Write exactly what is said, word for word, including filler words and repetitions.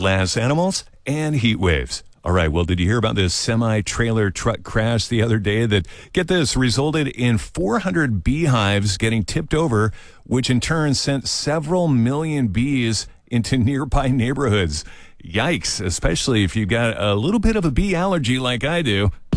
glass animals, and heat waves. All right, well, did you hear about this semi-trailer truck crash the other day that, get this, resulted in four hundred beehives getting tipped over, which in turn sent several million bees into nearby neighborhoods? Yikes, especially if you've got a little bit of a bee allergy like I do.